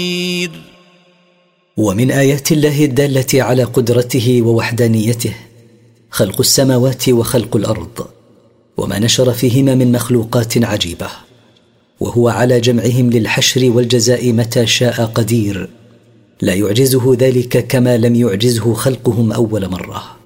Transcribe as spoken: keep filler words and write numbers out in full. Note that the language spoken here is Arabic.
ومن آيات الله الدالة على قدرته ووحدانيته خلق السماوات وخلق الأرض وما نشر فيهما من مخلوقات عجيبة، وهو على جمعهم للحشر والجزاء متى شاء قدير، لا يعجزه ذلك كما لم يعجزه خلقهم أول مرة.